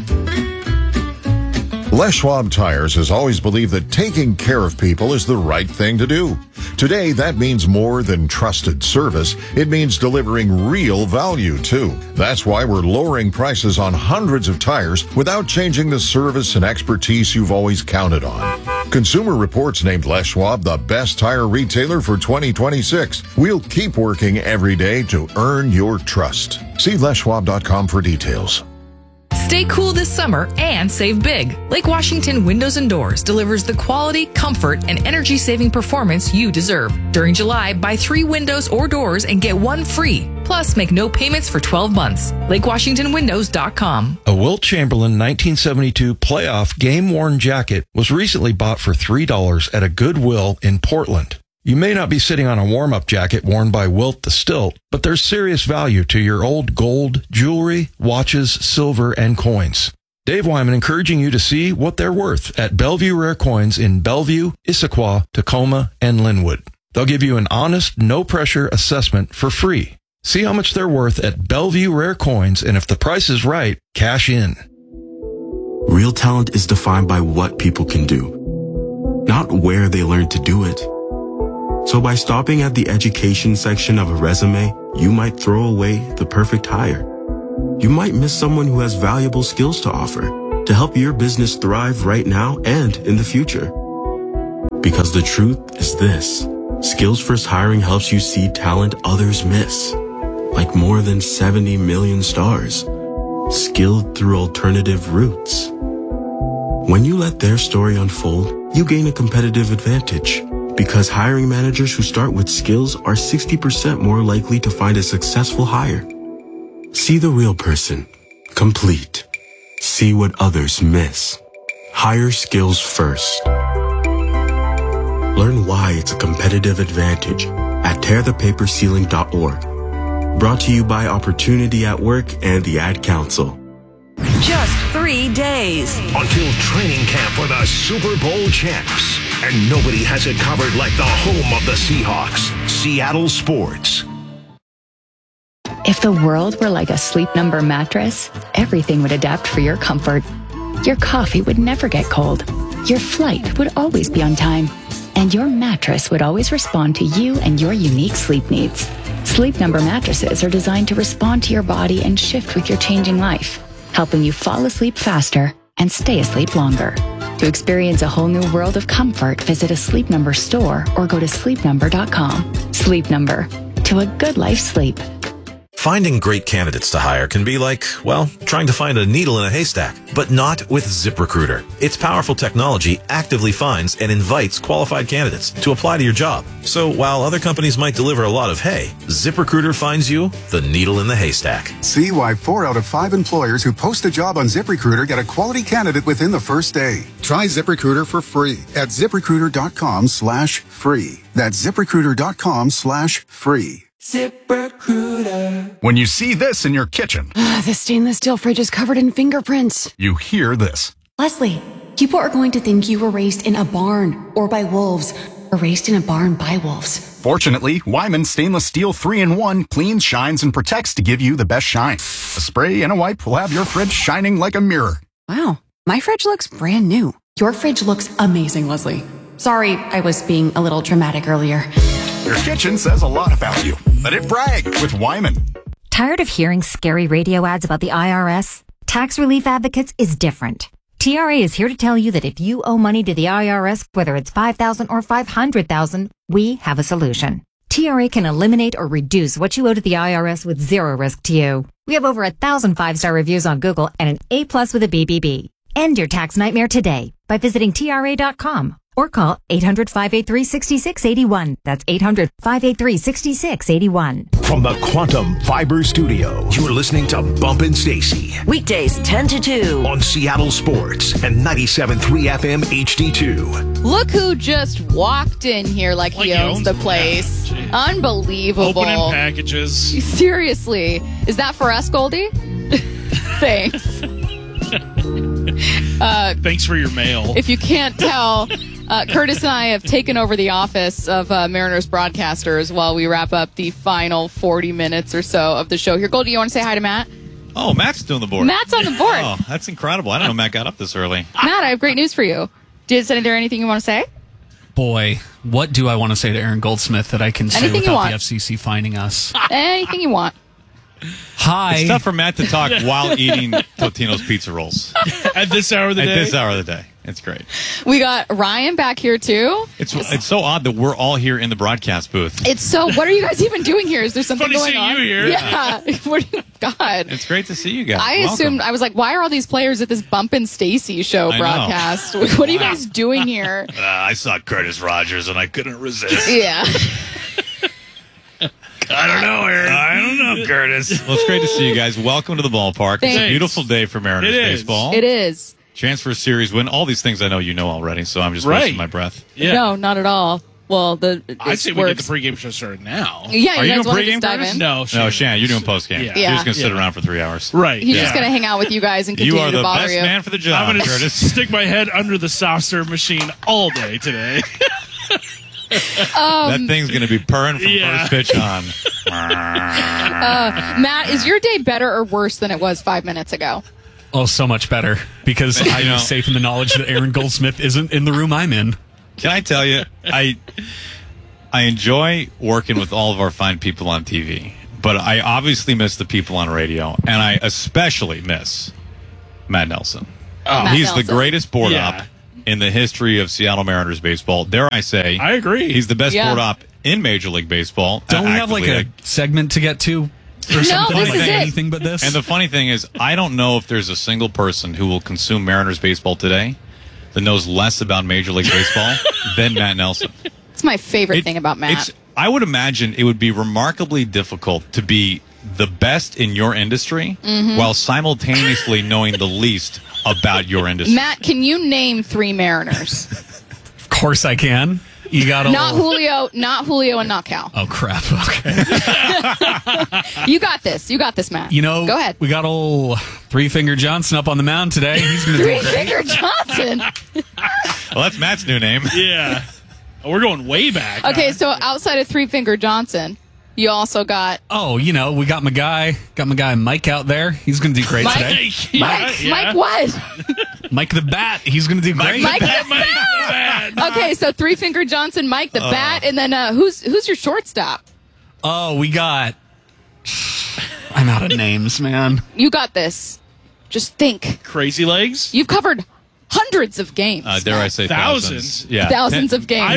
Les Schwab Tires has always believed that taking care of people is the right thing to do. Today, that means more than trusted service. It means delivering real value, too. That's why we're lowering prices on hundreds of tires without changing the service and expertise you've always counted on. Consumer Reports named Les Schwab the best tire retailer for 2026. We'll keep working every day to earn your trust. See leschwab.com for details. Stay cool this summer and save big. Lake Washington Windows and Doors delivers the quality, comfort, and energy-saving performance you deserve. During July, buy 3 windows or doors and get 1 free. Plus, make no payments for 12 months. LakeWashingtonWindows.com. A Wilt Chamberlain 1972 playoff game-worn jacket was recently bought for $3 at a Goodwill in Portland. You may not be sitting on a warm-up jacket worn by Wilt the Stilt, but there's serious value to your old gold, jewelry, watches, silver, and coins. Dave Wyman encouraging you to see what they're worth at Bellevue Rare Coins in Bellevue, Issaquah, Tacoma, and Linwood. They'll give you an honest, no-pressure assessment for free. See how much they're worth at Bellevue Rare Coins, and if the price is right, cash in. Real talent is defined by what people can do, not where they learn to do it. So by stopping at the education section of a resume, you might throw away the perfect hire. You might miss someone who has valuable skills to offer to help your business thrive right now and in the future. Because the truth is this: Skills First Hiring helps you see talent others miss, like more than 70 million stars, skilled through alternative routes. When you let their story unfold, you gain a competitive advantage, because hiring managers who start with skills are 60% more likely to find a successful hire. See the real person, complete. See what others miss. Hire skills first. Learn why it's a competitive advantage at tearthepaperceiling.org. Brought to you by Opportunity at Work and the Ad Council. Just 3 days until training camp for the Super Bowl champs. And nobody has it covered like the home of the Seahawks, Seattle Sports. If the world were like a Sleep Number mattress, everything would adapt for your comfort. Your coffee would never get cold. Your flight would always be on time. And your mattress would always respond to you and your unique sleep needs. Sleep Number mattresses are designed to respond to your body and shift with your changing life, helping you fall asleep faster and stay asleep longer. To experience a whole new world of comfort, visit a Sleep Number store or go to sleepnumber.com. Sleep Number. To a good life sleep. Finding great candidates to hire can be like, well, trying to find a needle in a haystack, but not with ZipRecruiter. Its powerful technology actively finds and invites qualified candidates to apply to your job. So while other companies might deliver a lot of hay, ZipRecruiter finds you the needle in the haystack. See why 4 out of 5 employers who post a job on ZipRecruiter get a quality candidate within the first day. Try ZipRecruiter for free at ZipRecruiter.com/free. That's ZipRecruiter.com/free. ZipRecruiter. When you see this in your kitchen, the stainless steel fridge is covered in fingerprints. You hear this. Leslie, people are going to think you were raised in a barn or by wolves, or raised in a barn by wolves. Fortunately, Wyman Stainless Steel 3-in-1 cleans, shines, and protects to give you the best shine. A spray and a wipe will have your fridge shining like a mirror. Wow, my fridge looks brand new. Your fridge looks amazing, Leslie. Sorry, I was being a little dramatic earlier. Your kitchen says a lot about you. Let it brag with Wyman. Tired of hearing scary radio ads about the IRS? Tax Relief Advocates is different. TRA is here to tell you that if you owe money to the IRS, whether it's $5,000 or $500,000, we have a solution. TRA can eliminate or reduce what you owe to the IRS with zero risk to you. We have over 1,000 5-star reviews on Google and an A+ with a BBB. End your tax nightmare today by visiting TRA.com. Or call 800-583-6681. That's 800-583-6681. From the Quantum Fiber Studio, you're listening to Bumpin' Stacy. Weekdays 10 to 2. On Seattle Sports and 97.3 FM HD2. Look who just walked in here like he owns the place. Unbelievable. Opening packages. Seriously. Is that for us, Goldie? Thanks. Thanks for your mail. If you can't tell, Curtis and I have taken over the office of Mariners broadcasters while we wrap up the final 40 minutes or so of the show here. Goldie, you want to say hi to Matt? Oh, Matt's doing the board. Matt's on the board. Oh, that's incredible. I didn't know Matt got up this early. Matt, I have great news for you. Is there anything you want to say? Boy, what do I want to say to Aaron Goldsmith that I can say Anything without the FCC finding us? Anything you want. Hi. It's tough for Matt to talk while eating Totino's pizza rolls. At this hour of the day? At this hour of the day. It's great. We got Ryan back here, too. It's so odd that we're all here in the broadcast booth. What are you guys even doing here? Is there something Funny going seeing on? you here. Yeah. God. It's great to see you guys. I Welcome. assumed, I was like, why are all these players at this Bumpin' Stacy show I know. broadcast? What are you guys doing here? I saw Curtis Rogers and I couldn't resist. Yeah. I don't know, Aaron. I don't know, Curtis. Well, it's great to see you guys. Welcome to the ballpark. Thanks. It's a beautiful day for Mariners baseball. It is. Transfer series win. All these things I know you know already, so I'm just wasting my breath. Yeah. No, not at all. Well, I'd say we get the pregame show started now. Yeah, Are you you guys doing want to pregame, just dive Curtis? in? No, Shannon, you're doing postgame. Yeah. You're just going to sit Yeah. around for 3 hours. Right. He's just going to hang out with you guys and You continue are to the bother best you. man for the job, I'm going to Curtis. stick my head under the soft serve machine all day today. That thing's going to be purring from first pitch on. Matt, is your day better or worse than it was 5 minutes ago? Oh, so much better because I'm safe in the knowledge that Aaron Goldsmith isn't in the room I'm in. Can I tell you, I enjoy working with all of our fine people on TV, but I obviously miss the people on radio, and I especially miss Matt Nelson. He's the greatest board op in the history of Seattle Mariners baseball. Dare I say, I agree. He's the best board op in Major League Baseball. Don't we have like a segment to get to? Or something this like is it. anything but this? And the funny thing is, I don't know if there's a single person who will consume Mariners baseball today that knows less about Major League Baseball than Matt Nelson. It's my favorite thing about Matt. I would imagine it would be remarkably difficult to be the best in your industry while simultaneously knowing the least about your industry. Matt, can you name 3 Mariners? Of course I can. You got not Julio, and not Cal. Oh crap! Okay, you got this. You got this, Matt. Go ahead. We got old Three-Finger Johnson up on the mound today. He's going to do Three-Finger Johnson. Well, that's Matt's new name. Yeah, we're going way back. Okay, so outside of Three-Finger Johnson, you also got. Oh, we got my guy Mike out there. He's going to do great today. Mike what? Mike the Bat. He's going to do great. Mike the Bat. Okay, so Three-Finger Johnson, Mike the Bat, and then who's your shortstop? Oh, we got. I'm out of names, man. You got this. Just think. Crazy Legs. You've covered hundreds of games. Dare I say thousands? Yeah, thousands of games.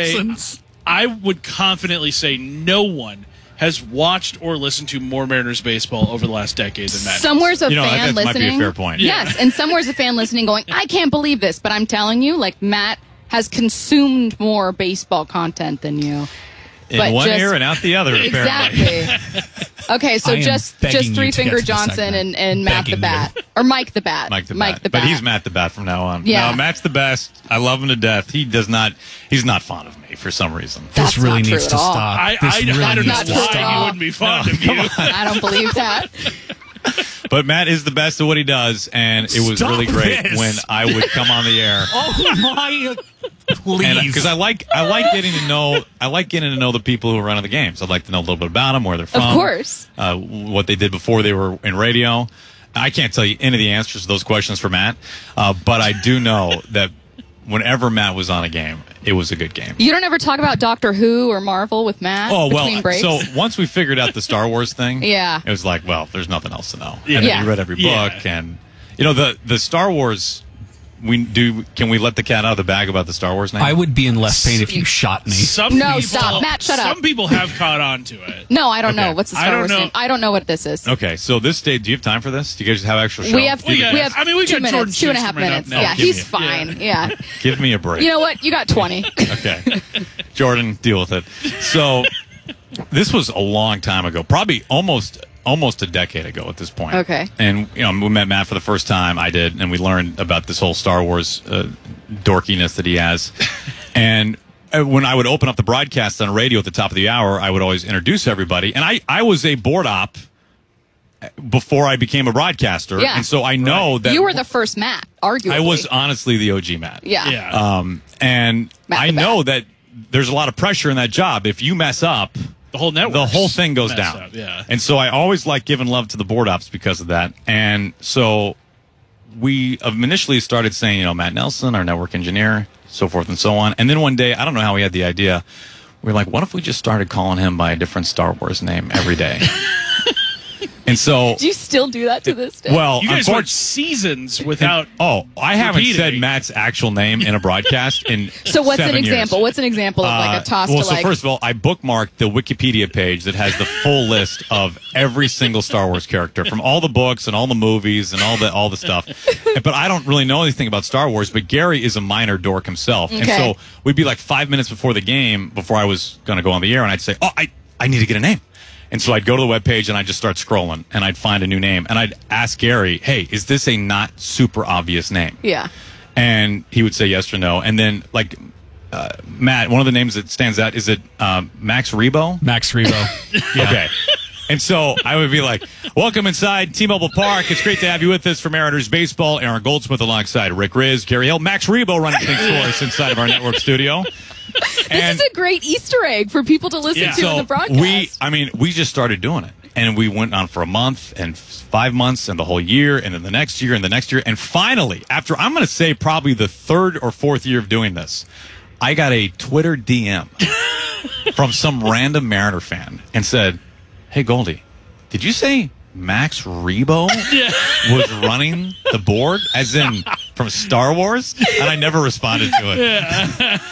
I would confidently say no one has watched or listened to more Mariners baseball over the last decade than Matt. Somewhere's a fan that listening. might be a fair point. Yes, and somewhere's a fan listening going, I can't believe this, but I'm telling you, like, Matt has consumed more baseball content than you. In one ear and out the other, apparently. Exactly. Okay, so just Three-Finger Johnson and Matt the Bat. Or Mike the Bat. Mike the Bat. But he's Matt the Bat from now on. Yeah. No, Matt's the best. I love him to death. He's not fond of me for some reason. This really needs to stop. I don't know why you wouldn't be fond of you. I don't believe that. But Matt is the best at what he does, and it was really great when I would come on the air. Oh my! Please, because I like getting to know the people who are running the games. I'd like to know a little bit about them, where they're from, of course, what they did before they were in radio. I can't tell you any of the answers to those questions for Matt, but I do know that whenever Matt was on a game, it was a good game. You don't ever talk about Doctor Who or Marvel with Matt? Oh, well, between breaks? so once we figured out the Star Wars thing, yeah, it was like, well, there's nothing else to know. Yeah. And then you read every book, and the Star Wars. Can we let the cat out of the bag about the Star Wars name? I would be in less pain if you shot me. Stop. Matt, shut up. Some people have caught on to it. No, I don't know. What's the Star Wars name? I don't know what this is. Okay, so this day, do you have time for this? Do you guys have extra show? We have 2 minutes, Jordan 2.5 minutes. Yeah, he's fine. Yeah. Give me a break. You know what? You got 20. Okay. Jordan, deal with it. So this was a long time ago, probably almost a decade ago at this point. Okay. And we met Matt for the first time. I did, and we learned about this whole Star Wars dorkiness that he has. And when I would open up the broadcast on radio at the top of the hour, I would always introduce everybody. And I was a board op before I became a broadcaster. Yeah. And so I know that you were the first Matt, arguably. I was honestly the OG Matt. Yeah. And I know that there's a lot of pressure in that job. If you mess up, the whole network, the whole thing goes down. Up, yeah. And so I always like giving love to the board ops because of that. And so we initially started saying, Matt Nelson, our network engineer, so forth and so on. And then one day, I don't know how we had the idea. We were like, what if we just started calling him by a different Star Wars name every day? And so, do you still do that to this day? Well, you guys went seasons without. I haven't said Matt's actual name in a broadcast in. So what's 7 an example? years. What's an example of like a toss well, to so first of all, I bookmarked the Wikipedia page that has the full list of every single Star Wars character from all the books and all the movies and all the stuff. But I don't really know anything about Star Wars. But Gary is a minor dork himself, and so we'd be like 5 minutes before the game, before I was going to go on the air, and I'd say, I need to get a name. And so I'd go to the webpage and I'd just start scrolling and I'd find a new name and I'd ask Gary, hey, is this a not super obvious name? Yeah. And he would say yes or no. And then Matt, one of the names that stands out, is it Max Rebo? Max Rebo. Yeah. Okay. And so I would be like, welcome inside T-Mobile Park. It's great to have you with us for Mariners Baseball. Aaron Goldsmith alongside Rick Riz, Gary Hill, Max Rebo running things for us inside of our network studio. This is a great Easter egg for people to listen to in the broadcast. We just started doing it. And we went on for a month and 5 months and the whole year and then the next year and the next year. And finally, after I'm going to say probably the third or fourth year of doing this, I got a Twitter DM from some random Mariner fan and said, "Hey, Goldie, did you say Max Rebo was running the board, as in from Star Wars?" And I never responded to it.